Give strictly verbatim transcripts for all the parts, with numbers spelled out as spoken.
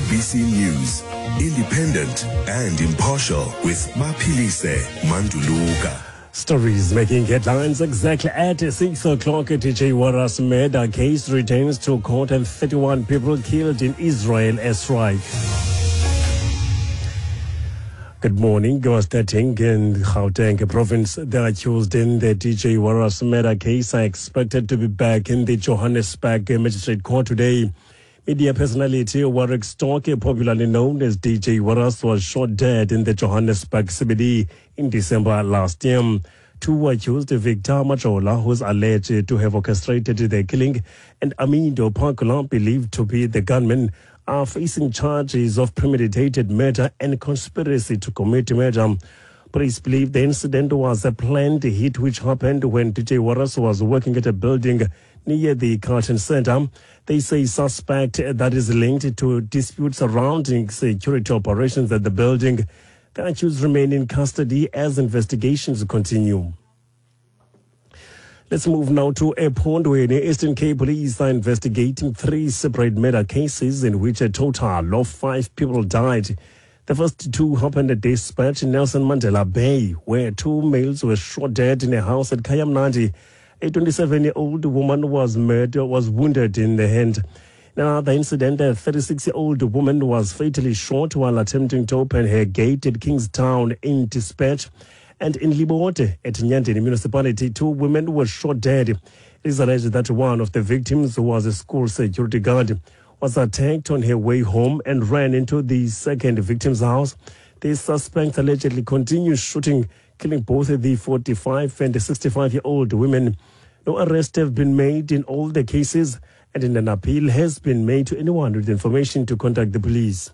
B C News, independent and impartial with Mapilise Manduluka. Stories making headlines exactly at six o'clock. D J Waras murder case returns to court and thirty-one people killed in Israel airstrike. Good morning. Go starting in Gauteng province. The accused in the D J Waras murder case are expected to be back in the Johannesburg Magistrate Court today. Media personality Warwick Stork, popularly known as D J Waras, was shot dead in the Johannesburg C B D in December last year. Two accused, Victor Machola, who is alleged to have orchestrated the killing, and Amindo Pakula, believed to be the gunman, are facing charges of premeditated murder and conspiracy to commit murder. Police believe the incident was a planned hit which happened when D J Waras was working at a building near the Carlton Center. They say suspect that is linked to disputes surrounding security operations at the building. The accused remain in custody as investigations continue. Let's move now to a pond where the Eastern Cape Police are investigating three separate murder cases in which a total of five people died. The first two happened at Dispatch in Nelson Mandela Bay, where two males were shot dead in a house at Kayamnandi. A twenty-seven-year-old woman was murdered, was wounded in the hand. In another incident, a thirty-six-year-old woman was fatally shot while attempting to open her gate at Kingstown in Dispatch. And in Libote, at Nyandeni municipality, two women were shot dead. It is alleged that one of the victims, who was a school security guard, was attacked on her way home and ran into the second victim's house. The suspect allegedly continued shooting, killing both the forty-five and the sixty-five-year-old women. No arrests have been made in all the cases, and an appeal has been made to anyone with information to contact the police.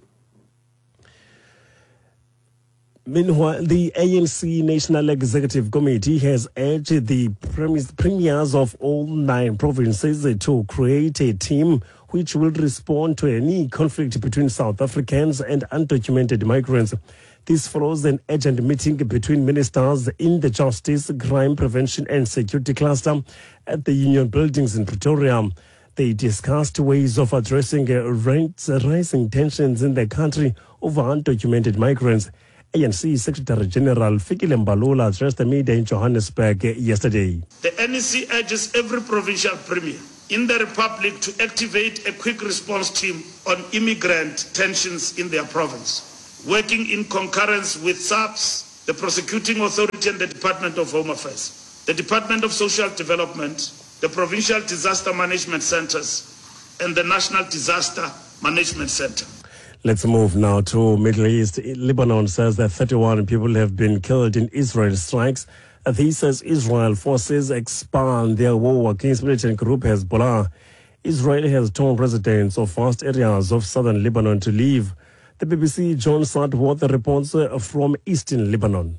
Meanwhile, the A N C National Executive Committee has urged the premiers of all nine provinces to create a team which will respond to any conflict between South Africans and undocumented migrants. This follows an urgent meeting between ministers in the Justice, Crime Prevention and Security Cluster at the Union Buildings in Pretoria. They discussed ways of addressing rising tensions in the country over undocumented migrants. A N C Secretary General Fikile Mbalula addressed the media in Johannesburg yesterday. The N E C urges every provincial premier in the Republic to activate a quick response team on immigrant tensions in their province, working in concurrence with SAPS, the Prosecuting Authority and the Department of Home Affairs, the Department of Social Development, the Provincial Disaster Management Centers, and the National Disaster Management Center. Let's move now to Middle East. Lebanon says that thirty-one people have been killed in Israel strikes. This as Israel forces expand their war against militant group Hezbollah. Israel has told residents of vast areas of southern Lebanon to leave. The B B C John Sadworth reports from eastern Lebanon.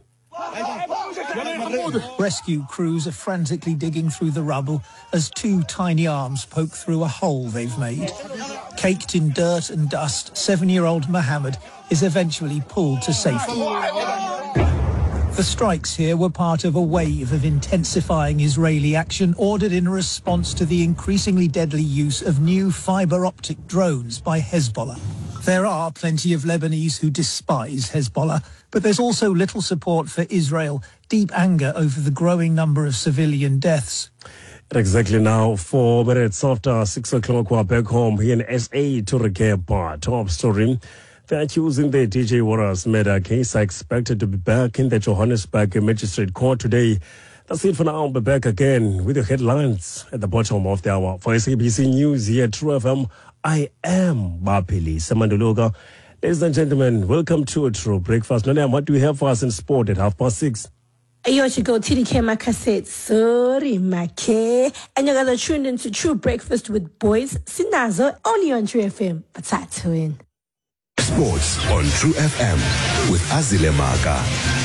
Rescue crews are frantically digging through the rubble as two tiny arms poke through a hole they've made. Caked in dirt and dust, seven-year-old Mohammed is eventually pulled to safety. The strikes here were part of a wave of intensifying Israeli action ordered in response to the increasingly deadly use of new fibre-optic drones by Hezbollah. There are plenty of Lebanese who despise Hezbollah, but there's also little support for Israel, deep anger over the growing number of civilian deaths. Exactly now, four minutes after six o'clock, we're back home here in S A to recap our top story. The accused in the D J Waras murder case are expected to be back in the Johannesburg Magistrate Court today. That's it for now. I'll be back again with the headlines at the bottom of the hour. For S A B C News here at True F M, I am Mapilise Manduluka. Ladies and gentlemen, welcome to a True Breakfast. Now, what do we have for us in sport at half past six? Yo, to go T D K Makaset, sorry, Make. And you guys are tuned into True Breakfast with Boys Sinazo, only on True F M. But that's win. Sports on True F M with Azile Maka.